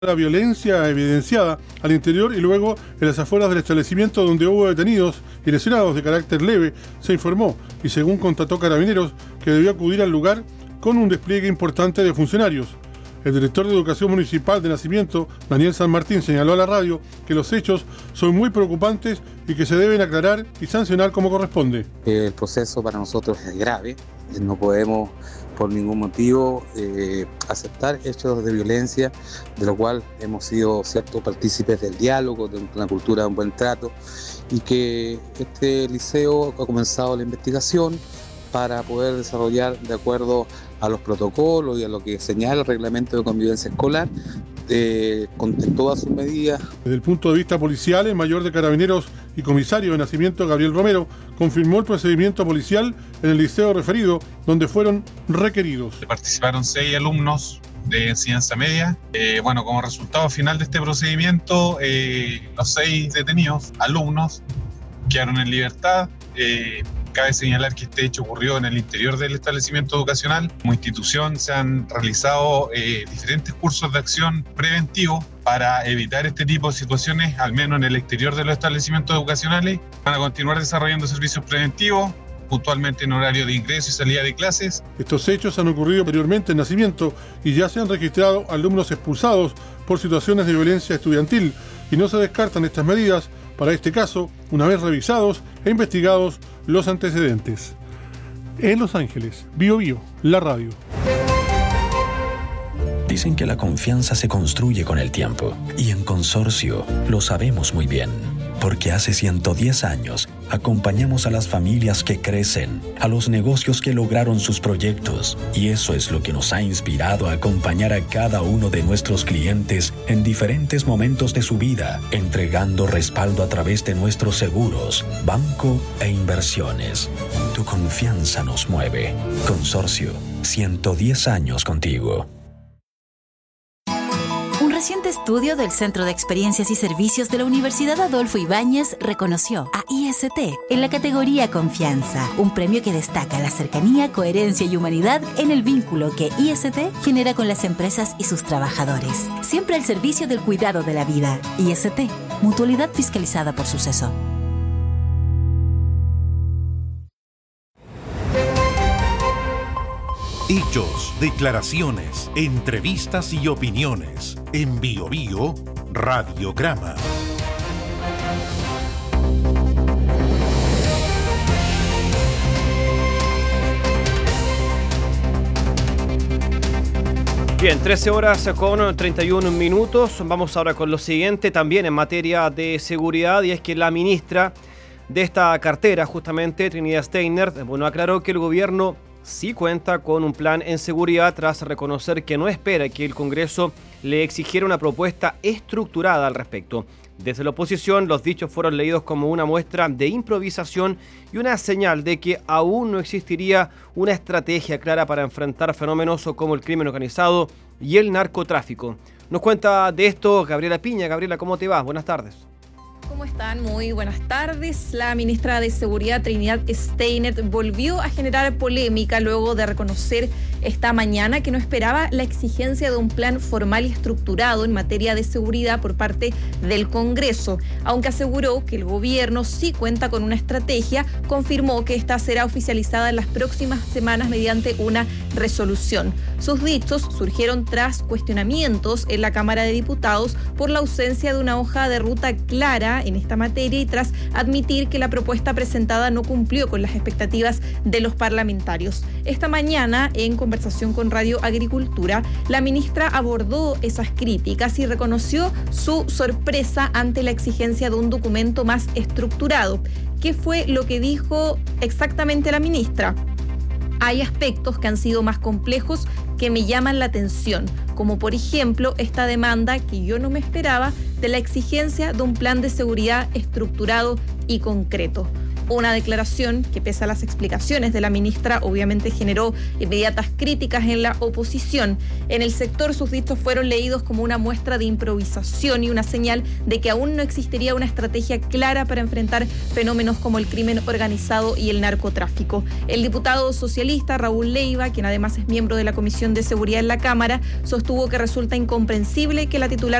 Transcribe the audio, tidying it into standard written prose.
La violencia evidenciada al interior y luego en las afueras del establecimiento, donde hubo detenidos y lesionados de carácter leve, se informó, y según constató Carabineros, que debió acudir al lugar con un despliegue importante de funcionarios. El director de Educación Municipal de Nacimiento, Daniel San Martín, señaló a la radio que los hechos son muy preocupantes y que se deben aclarar y sancionar como corresponde. El proceso para nosotros es grave, no podemos por ningún motivo aceptar hechos de violencia, de lo cual hemos sido ciertos partícipes del diálogo, de una cultura de un buen trato, y que este liceo ha comenzado la investigación para poder desarrollar de acuerdo a los protocolos y a lo que señala el reglamento de convivencia escolar, con todas sus medidas. Desde el punto de vista policial, el mayor de Carabineros y comisario de Nacimiento, Gabriel Romero, confirmó el procedimiento policial en el liceo referido, donde fueron requeridos. Participaron 6 alumnos de enseñanza media. Como resultado final de este procedimiento, los 6 detenidos alumnos quedaron en libertad. Cabe señalar que este hecho ocurrió en el interior del establecimiento educacional. Como institución se han realizado diferentes cursos de acción preventivos para evitar este tipo de situaciones, al menos en el exterior de los establecimientos educacionales. Van a continuar desarrollando servicios preventivos, puntualmente en horario de ingreso y salida de clases. Estos hechos han ocurrido anteriormente en Nacimiento y ya se han registrado alumnos expulsados por situaciones de violencia estudiantil, y no se descartan estas medidas para este caso, una vez revisados e investigados los antecedentes. En Los Ángeles, Bio Bio, la radio. Dicen que la confianza se construye con el tiempo, y en Consorcio lo sabemos muy bien, porque hace 110 años acompañamos a las familias que crecen, a los negocios que lograron sus proyectos, y eso es lo que nos ha inspirado a acompañar a cada uno de nuestros clientes en diferentes momentos de su vida, entregando respaldo a través de nuestros seguros, banco e inversiones. Tu confianza nos mueve. Consorcio, 110 años contigo. Un reciente estudio del Centro de Experiencias y Servicios de la Universidad Adolfo Ibáñez reconoció a IST en la categoría Confianza, un premio que destaca la cercanía, coherencia y humanidad en el vínculo que IST genera con las empresas y sus trabajadores. Siempre al servicio del cuidado de la vida. IST, mutualidad fiscalizada por Suceso. Hechos, declaraciones, entrevistas y opiniones. En Bio Bio, Radiograma. Bien, 13 horas con 31 minutos. Vamos ahora con lo siguiente, también en materia de seguridad, y es que la ministra de esta cartera, justamente, Trinidad Steiner, aclaró que el gobierno sí cuenta con un plan en seguridad tras reconocer que no espera que el Congreso le exigiera una propuesta estructurada al respecto. Desde la oposición, los dichos fueron leídos como una muestra de improvisación y una señal de que aún no existiría una estrategia clara para enfrentar fenómenos como el crimen organizado y el narcotráfico. Nos cuenta de esto Gabriela Piña. Gabriela, ¿cómo te va? Buenas tardes. ¿Cómo están? Muy buenas tardes. La ministra de Seguridad, Trinidad Steiner, volvió a generar polémica luego de reconocer esta mañana que no esperaba la exigencia de un plan formal y estructurado en materia de seguridad por parte del Congreso. Aunque aseguró que el gobierno sí cuenta con una estrategia, confirmó que esta será oficializada en las próximas semanas mediante una resolución. Sus dichos surgieron tras cuestionamientos en la Cámara de Diputados por la ausencia de una hoja de ruta clara en esta materia y tras admitir que la propuesta presentada no cumplió con las expectativas de los parlamentarios. Esta mañana, en conversación con Radio Agricultura, la ministra abordó esas críticas y reconoció su sorpresa ante la exigencia de un documento más estructurado. ¿Qué fue lo que dijo exactamente la ministra? Hay aspectos que han sido más complejos que me llaman la atención, como por ejemplo esta demanda que yo no me esperaba de la exigencia de un plan de seguridad estructurado y concreto. Una declaración que, pese a las explicaciones de la ministra, obviamente generó inmediatas críticas en la oposición. En el sector, sus dichos fueron leídos como una muestra de improvisación y una señal de que aún no existiría una estrategia clara para enfrentar fenómenos como el crimen organizado y el narcotráfico. El diputado socialista Raúl Leiva, quien además es miembro de la Comisión de Seguridad en la Cámara, sostuvo que resulta incomprensible que la titular